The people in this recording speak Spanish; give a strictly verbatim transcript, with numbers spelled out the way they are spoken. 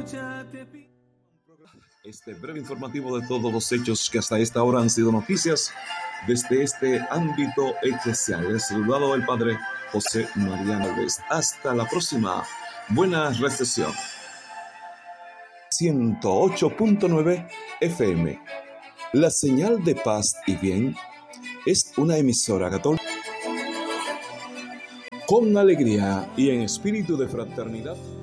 Este breve informativo de todos los hechos que hasta esta hora han sido noticias desde este ámbito eclesial. El saludado el Padre José Mariano West. Hasta la próxima. Buena recepción. ciento ocho punto nueve F M. La señal de paz y bien es una emisora católica con alegría y en espíritu de fraternidad.